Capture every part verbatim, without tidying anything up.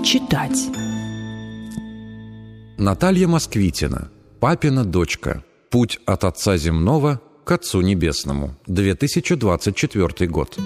читать. Наталья Москвитина. Папина дочка. Путь от Отца земного к Отцу небесному. две тысячи двадцать четвёртый год.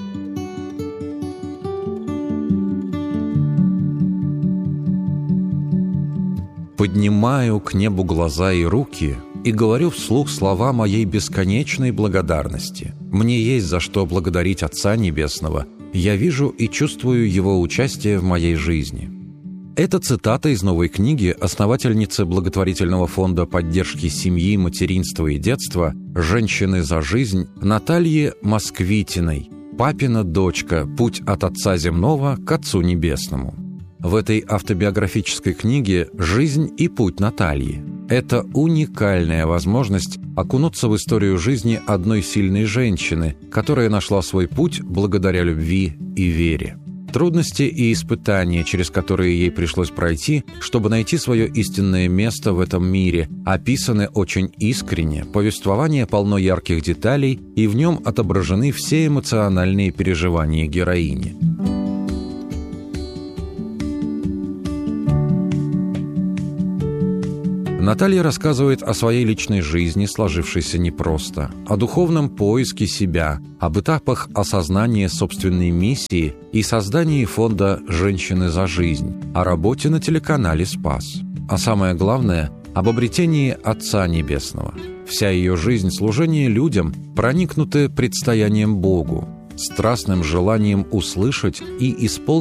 Поднимаю к небу глаза и руки и говорю вслух слова моей бесконечной благодарности. Мне есть за что благодарить Отца Небесного. Я вижу и чувствую Его участие в моей жизни. Это цитата из новой книги основательницы благотворительного фонда поддержки семьи, материнства и детства «Женщины за жизнь» Натальи Москвитиной. «Папина дочка. Путь от Отца земного к Отцу небесному». В этой автобиографической книге «Жизнь и путь Натальи». Это уникальная возможность окунуться в историю жизни одной сильной женщины, которая нашла свой путь благодаря любви и вере. Трудности и испытания, через которые ей пришлось пройти, чтобы найти свое истинное место в этом мире, описаны очень искренне, повествование полно ярких деталей, и в нем отображены все эмоциональные переживания героини. Наталья рассказывает о своей личной жизни, сложившейся непросто, о духовном поиске себя, об этапах осознания собственной миссии и создании фонда «Женщины за жизнь», о работе на телеканале «Спас». А самое главное – об обретении Отца Небесного. Вся ее жизнь служения людям проникнуты предстоянием Богу, страстным желанием услышать и исполнить